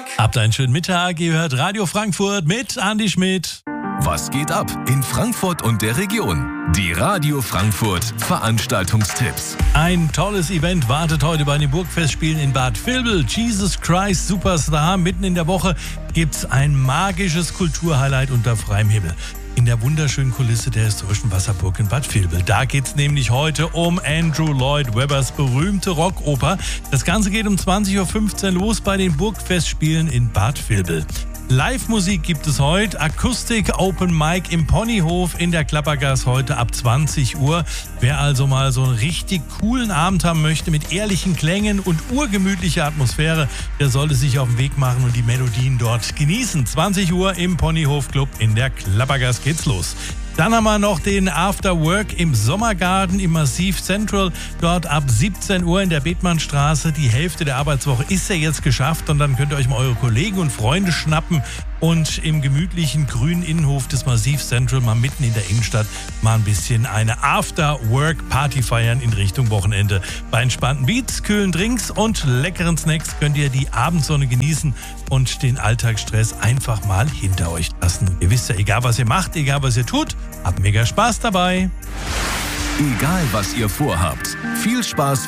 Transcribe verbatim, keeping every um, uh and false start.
Habt einen schönen Mittag, ihr hört Radio Frankfurt mit Andi Schmidt. Was geht ab in Frankfurt und der Region? Die Radio Frankfurt Veranstaltungstipps. Ein tolles Event wartet heute bei den Burgfestspielen in Bad Vilbel. Jesus Christ Superstar. Mitten in der Woche gibt's ein magisches Kulturhighlight unter freiem Himmel. In der wunderschönen Kulisse der historischen Wasserburg in Bad Vilbel. Da geht's nämlich heute um Andrew Lloyd Webbers berühmte Rockoper. Das Ganze geht um zwanzig Uhr fünfzehn los bei den Burgfestspielen in Bad Vilbel. Live-Musik gibt es heute, Akustik Open Mic im Ponyhof in der Klappergasse heute ab zwanzig Uhr. Wer also mal so einen richtig coolen Abend haben möchte mit ehrlichen Klängen und urgemütlicher Atmosphäre, der sollte sich auf den Weg machen und die Melodien dort genießen. zwanzig Uhr im Ponyhof Club in der Klappergasse geht's los. Dann haben wir noch den After Work im Sommergarten im Massiv Central. Dort ab siebzehn Uhr in der Bethmannstraße. Die Hälfte der Arbeitswoche ist ja jetzt geschafft und dann könnt ihr euch mal eure Kollegen und Freunde schnappen und im gemütlichen grünen Innenhof des Massiv Central mal mitten in der Innenstadt mal ein bisschen eine After Work Party feiern in Richtung Wochenende. Bei entspannten Beats, kühlen Drinks und leckeren Snacks könnt ihr die Abendsonne genießen und den Alltagsstress einfach mal hinter euch lassen. Ihr wisst ja, egal was ihr macht, egal was ihr tut, habt mega Spaß dabei. Egal was ihr vorhabt, viel Spaß